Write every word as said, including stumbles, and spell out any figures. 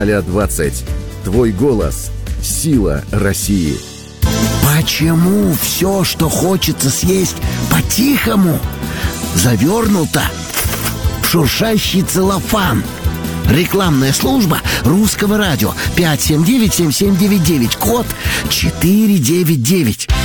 а двадцать. Твой голос. Сила России. Почему все, что хочется съесть по-тихому, завернуто в шуршащий целлофан? Рекламная служба Русского радио. Пять семь девять семь семь девять девять. Код четыре девять девять.